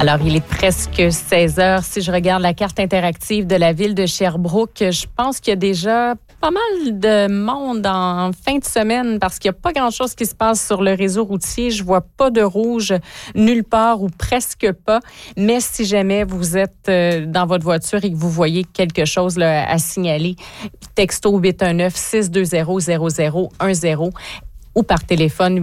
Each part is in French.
Alors, il est presque 16 heures. Si je regarde la carte interactive de la ville de Sherbrooke, je pense qu'il y a déjà pas mal de monde en fin de semaine parce qu'il n'y a pas grand-chose qui se passe sur le réseau routier. Je vois pas de rouge nulle part ou presque pas. Mais si jamais vous êtes dans votre voiture et que vous voyez quelque chose là, à signaler, texto 819-620-0010 ou par téléphone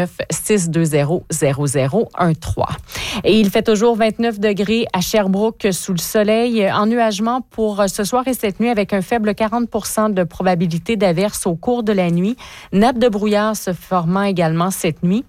819-620-0013. Et il fait toujours 29 degrés à Sherbrooke sous le soleil. Ennuagement pour ce soir et cette nuit avec un faible 40 % de probabilité d'averse au cours de la nuit. Nappe de brouillard se formant également cette nuit,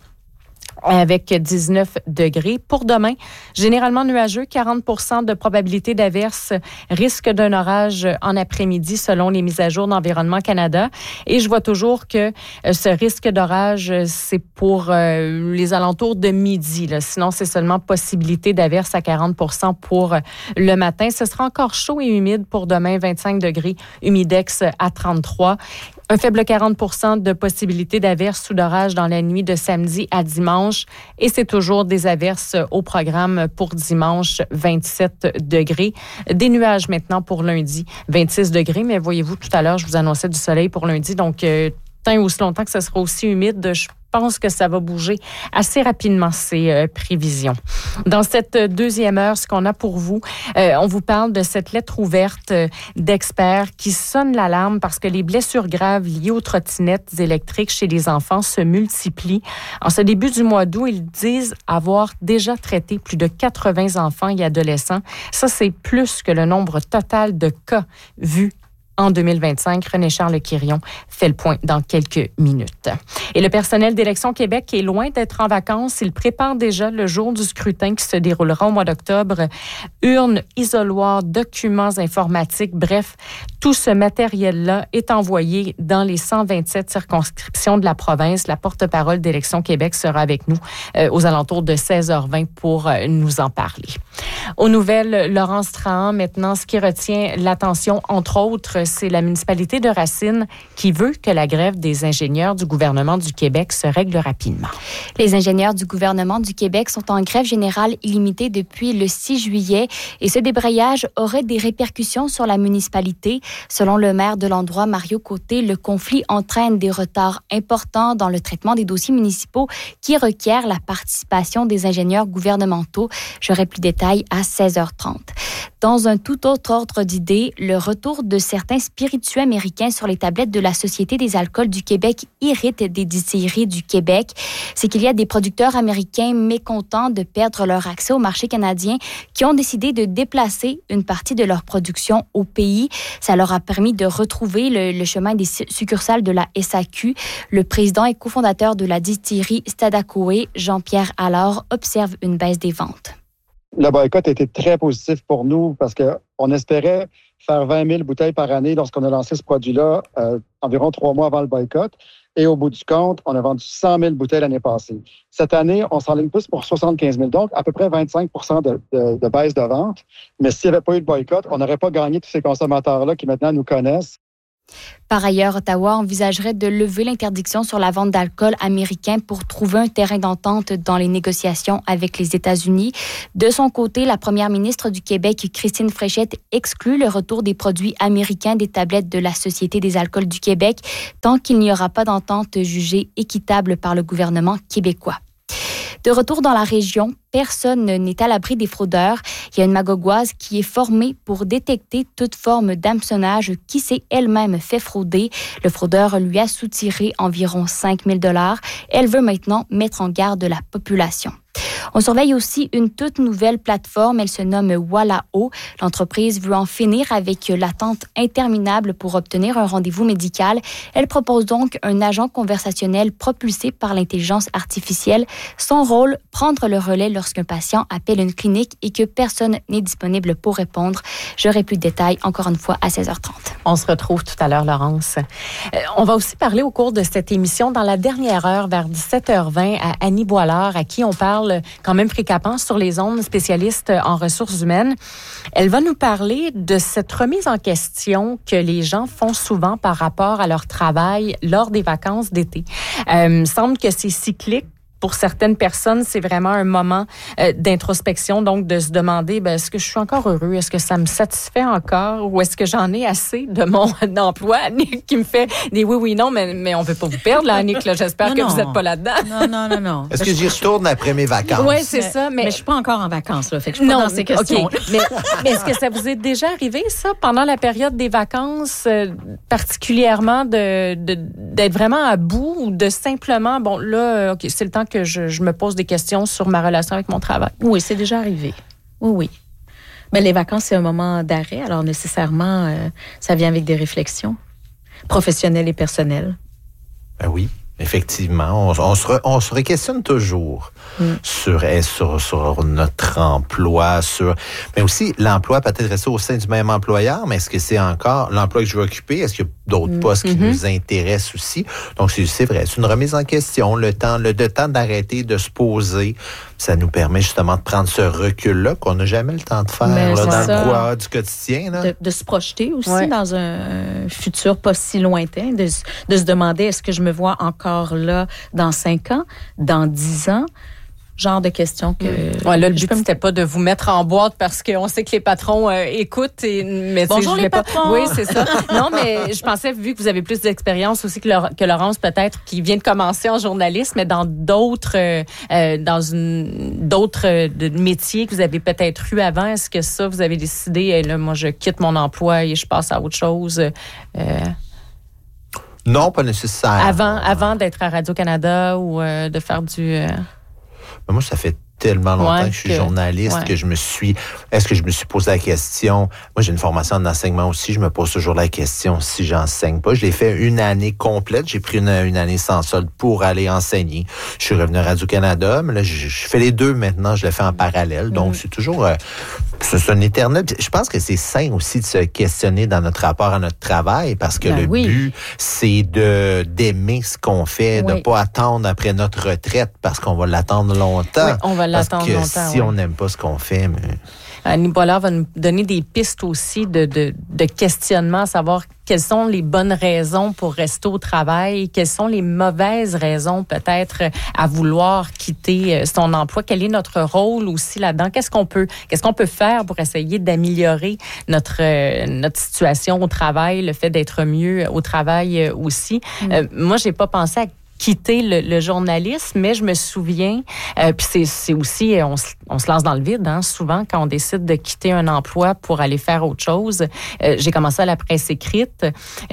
avec 19 degrés. Pour demain, généralement nuageux, 40 % de probabilité d'averse, risque d'un orage en après-midi selon les mises à jour d'Environnement Canada. Et je vois toujours que ce risque d'orage, c'est pour les alentours de midi. Là. Sinon, c'est seulement possibilité d'averse à 40 % pour le matin. Ce sera encore chaud et humide pour demain, 25 degrés, humidex à 33. Un faible 40 % de possibilité d'averse ou d'orage dans la nuit de samedi à dimanche. Et c'est toujours des averses au programme pour dimanche, 27 degrés. Des nuages maintenant pour lundi, 26 degrés. Mais voyez-vous, tout à l'heure, je vous annonçais du soleil pour lundi. Donc, tant et aussi longtemps que ça sera aussi humide, je pense que ça va bouger assez rapidement, ces prévisions. Dans cette deuxième heure, ce qu'on a pour vous, on vous parle de cette lettre ouverte d'experts qui sonne l'alarme parce que les blessures graves liées aux trottinettes électriques chez les enfants se multiplient. En ce début du mois d'août, ils disent avoir déjà traité plus de 80 enfants et adolescents. Ça, c'est plus que le nombre total de cas vus en 2025. René-Charles Quirion fait le point dans quelques minutes. Et le personnel d'Élections Québec est loin d'être en vacances. Il prépare déjà le jour du scrutin qui se déroulera au mois d'octobre. Urnes, isoloirs, documents informatiques, bref, tout ce matériel-là est envoyé dans les 127 circonscriptions de la province. La porte-parole d'Élections Québec sera avec nous aux alentours de 16h20 pour nous en parler. Aux nouvelles, Laurence Trahan, maintenant, ce qui retient l'attention, entre autres, c'est la municipalité de Racine qui veut que la grève des ingénieurs du gouvernement du Québec se règle rapidement. Les ingénieurs du gouvernement du Québec sont en grève générale illimitée depuis le 6 juillet et ce débrayage aurait des répercussions sur la municipalité. Selon le maire de l'endroit, Mario Côté, le conflit entraîne des retards importants dans le traitement des dossiers municipaux qui requièrent la participation des ingénieurs gouvernementaux. J'aurai plus de détails à 16h30. Dans un tout autre ordre d'idées, le retour de certains spiritueux américains sur les tablettes de la Société des alcools du Québec irrite des distilleries du Québec. C'est qu'il y a des producteurs américains mécontents de perdre leur accès au marché canadien qui ont décidé de déplacer une partie de leur production au pays. Ça leur a permis de retrouver le chemin des succursales de la SAQ. Le président et cofondateur de la distillerie Stadacoé, Jean-Pierre Allard, observe une baisse des ventes. Le boycott a été très positif pour nous parce qu'on espérait faire 20 000 bouteilles par année lorsqu'on a lancé ce produit-là environ 3 mois avant le boycott. Et au bout du compte, on a vendu 100 000 bouteilles l'année passée. Cette année, on s'enligne plus pour 75 000, donc à peu près 25 % de baisse de vente. Mais s'il n'y avait pas eu de boycott, on n'aurait pas gagné tous ces consommateurs-là qui maintenant nous connaissent. Par ailleurs, Ottawa envisagerait de lever l'interdiction sur la vente d'alcool américain pour trouver un terrain d'entente dans les négociations avec les États-Unis. De son côté, la première ministre du Québec, Christine Fréchette, exclut le retour des produits américains des tablettes de la Société des alcools du Québec tant qu'il n'y aura pas d'entente jugée équitable par le gouvernement québécois. De retour dans la région, personne n'est à l'abri des fraudeurs. Il y a une magaugoise qui est formée pour détecter toute forme d'hameçonnage qui s'est elle-même fait frauder. Le fraudeur lui a soutiré environ 5 000 $. Elle veut maintenant mettre en garde la population. On surveille aussi une toute nouvelle plateforme. Elle se nomme Wallao. L'entreprise veut en finir avec l'attente interminable pour obtenir un rendez-vous médical. Elle propose donc un agent conversationnel propulsé par l'intelligence artificielle. Son rôle, prendre le relais lorsqu'un patient appelle une clinique et que personne n'est disponible pour répondre. J'aurai plus de détails, encore une fois, à 16h30. On se retrouve tout à l'heure, Laurence. On va aussi parler au cours de cette émission, dans la dernière heure, vers 17h20, à Annie Boilard, à qui on parle quand même fréquemment sur les ondes, spécialiste en ressources humaines. Elle va nous parler de cette remise en question que les gens font souvent par rapport à leur travail lors des vacances d'été. Il me semble que c'est cyclique. pour certaines personnes, c'est vraiment un moment d'introspection, donc de se demander, est-ce que je suis encore heureux? Est-ce que ça me satisfait encore? Ou est-ce que j'en ai assez de mon emploi? Annick qui me fait des oui, non, mais on ne veut pas vous perdre, là, Annick. Là, j'espère que vous n'êtes pas là-dedans. Non. Est-ce que j'y retourne après mes vacances? Oui, c'est ça. Mais je ne suis pas encore en vacances, là, fait que je suis pas dans ces questions. Okay. mais est-ce que ça vous est déjà arrivé, ça, pendant la période des vacances, particulièrement d'être vraiment à bout ou de simplement, c'est le temps que je me pose des questions sur ma relation avec mon travail? Oui, c'est déjà arrivé. Oui. Mais les vacances, c'est un moment d'arrêt. Alors, nécessairement, ça vient avec des réflexions professionnelles et personnelles. Ben oui, effectivement. On se questionne toujours sur notre emploi, mais aussi l'emploi peut-être rester au sein du même employeur, mais est-ce que c'est encore l'emploi que je veux occuper? Est-ce qu'il y a d'autres postes qui nous intéressent aussi? Donc, c'est vrai, c'est une remise en question. Le temps d'arrêter, de se poser, ça nous permet justement de prendre ce recul-là qu'on n'a jamais le temps de faire dans le brouhaha du quotidien. Là. De se projeter aussi dans un futur pas si lointain, de se demander est-ce que je me vois encore là dans 5 ans, dans 10 ans? Genre de questions que... le but, c'était pas de vous mettre en boîte parce qu'on sait que les patrons écoutent. Mais bonjour les patrons! Oui, c'est ça. Non, mais je pensais, vu que vous avez plus d'expérience aussi que Laurence, peut-être, qui vient de commencer en journalisme, mais dans d'autres métiers que vous avez peut-être eu avant, est-ce que ça, vous avez décidé, là, moi, je quitte mon emploi et je passe à autre chose? Non, pas nécessairement. Avant d'être à Radio-Canada ou de faire du... Moi, ça fait tellement longtemps que je suis journaliste que est-ce que je me suis posé la question? Moi, j'ai une formation en enseignement aussi. Je me pose toujours la question si j'enseigne pas. Je l'ai fait une année complète. J'ai pris une année sans solde pour aller enseigner. Je suis revenu à Radio-Canada, mais là, je fais les deux maintenant. Je le fais en parallèle. Donc, c'est toujours... c'est un éternel... Je pense que c'est sain aussi de se questionner dans notre rapport à notre travail parce que le but, c'est d'aimer ce qu'on fait, de pas attendre après notre retraite parce qu'on va l'attendre longtemps. Oui, on va l'attendre longtemps. Parce que si on n'aime pas ce qu'on fait... Annie Boilard va nous donner des pistes aussi de questionnement, à savoir quelles sont les bonnes raisons pour rester au travail, quelles sont les mauvaises raisons peut-être à vouloir quitter son emploi, quel est notre rôle aussi là-dedans, qu'est-ce qu'on peut faire pour essayer d'améliorer notre situation au travail, le fait d'être mieux au travail aussi. Moi, j'ai pas pensé à quitter le journalisme, mais je me souviens, puis c'est aussi, on se lance dans le vide, souvent, quand on décide de quitter un emploi pour aller faire autre chose. J'ai commencé à la presse écrite,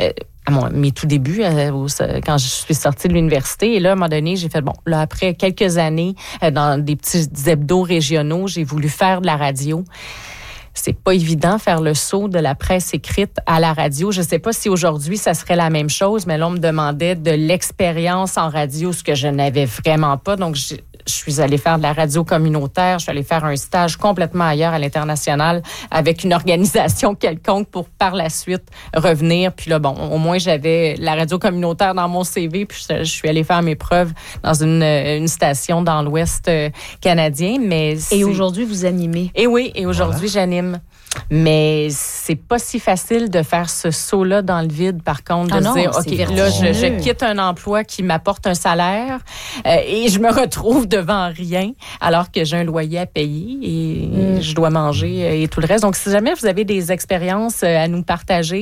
à mes tout débuts, quand je suis sortie de l'université, et là, à un moment donné, j'ai fait, après quelques années, dans des petits hebdos régionaux, j'ai voulu faire de la radio. C'est pas évident faire le saut de la presse écrite à la radio. Je sais pas si aujourd'hui ça serait la même chose, mais là on me demandait de l'expérience en radio, ce que je n'avais vraiment pas. Donc je suis allée faire de la radio communautaire, je suis allée faire un stage complètement ailleurs à l'international avec une organisation quelconque pour par la suite revenir. Puis là, au moins j'avais la radio communautaire dans mon CV, puis je suis allée faire mes preuves dans une station dans l'Ouest canadien. Et aujourd'hui, vous animez. Et oui, et aujourd'hui, j'anime. Mais c'est pas si facile de faire ce saut-là dans le vide, par contre, de se dire, OK, là, je quitte un emploi qui m'apporte un salaire et je me retrouve devant rien alors que j'ai un loyer à payer et je dois manger et tout le reste. Donc, si jamais vous avez des expériences à nous partager,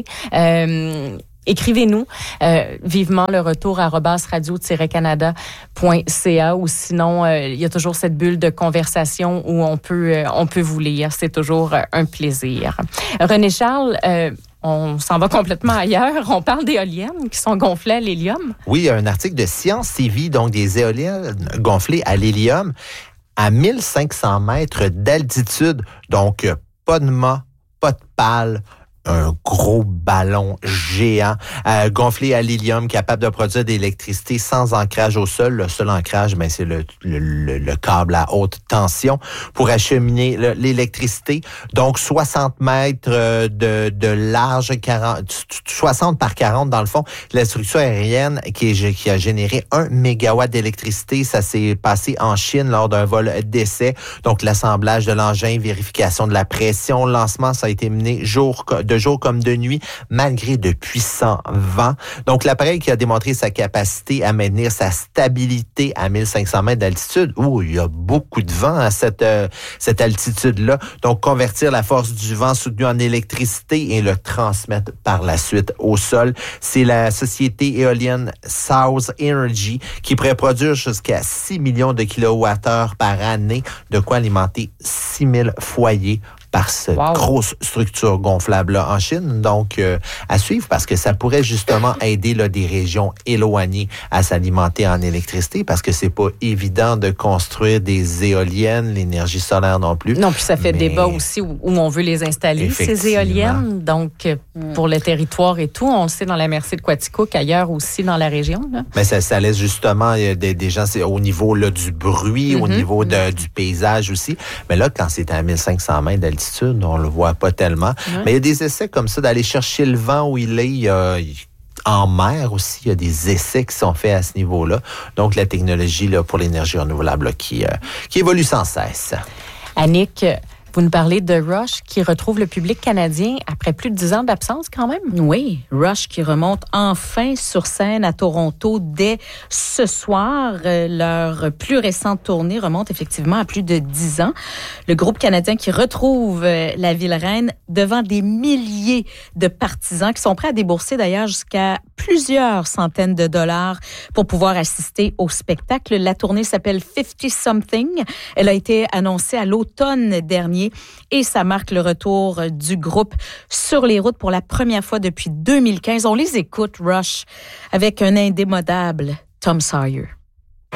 écrivez-nous vivement le retour @radio-canada.ca ou sinon il y a toujours cette bulle de conversation où on peut vous lire. C'est toujours un plaisir. René Charles, on s'en va complètement ailleurs. On parle d'éoliennes qui sont gonflées à l'hélium. Oui, un article de Science TV, donc des éoliennes gonflées à l'hélium à 1500 mètres d'altitude. Donc, pas de mât, pas de pale, un gros ballon géant gonflé à l'hélium capable de produire de l'électricité sans ancrage au sol. Le seul ancrage, c'est le câble à haute tension pour acheminer l'électricité. Donc, 60 mètres de large, 60 par 40 dans le fond. La structure aérienne qui a généré 1 mégawatt d'électricité, ça s'est passé en Chine lors d'un vol d'essai. Donc, l'assemblage de l'engin, vérification de la pression, lancement, ça a été mené jour de de jour comme de nuit, malgré de puissants vents. Donc, l'appareil qui a démontré sa capacité à maintenir sa stabilité à 1500 mètres d'altitude. Il y a beaucoup de vent à cette altitude-là. Donc, convertir la force du vent soutenu en électricité et le transmettre par la suite au sol. C'est la société éolienne South Energy qui pourrait produire jusqu'à 6 millions de kilowattheures par année, de quoi alimenter 6000 foyers par cette grosse structure gonflable-là en Chine. Donc, à suivre, parce que ça pourrait justement aider là, des régions éloignées à s'alimenter en électricité, parce que c'est pas évident de construire des éoliennes, l'énergie solaire non plus. Non, puis ça fait débat aussi où on veut les installer, ces éoliennes. Donc, pour le territoire et tout, on le sait dans la MRC de Quaticook, ailleurs aussi dans la région. Là. Mais ça laisse justement des gens, c'est au niveau là, du bruit, au niveau du paysage aussi. Mais là, quand c'est à 1500 mètres d'altitude, on le voit pas tellement. Mais il y a des essais comme ça, d'aller chercher le vent où il est. En mer aussi, il y a des essais qui sont faits à ce niveau-là. Donc, la technologie là, pour l'énergie renouvelable là, qui évolue sans cesse. Annick, vous nous parlez de Rush qui retrouve le public canadien après plus de 10 ans d'absence quand même. Oui, Rush qui remonte enfin sur scène à Toronto dès ce soir. Leur plus récente tournée remonte effectivement à plus de 10 ans. Le groupe canadien qui retrouve la ville reine devant des milliers de partisans qui sont prêts à débourser d'ailleurs jusqu'à plusieurs centaines de dollars pour pouvoir assister au spectacle. La tournée s'appelle 50 Something. Elle a été annoncée à l'automne dernier et ça marque le retour du groupe sur les routes pour la première fois depuis 2015. On les écoute, Rush, avec un indémodable Tom Sawyer.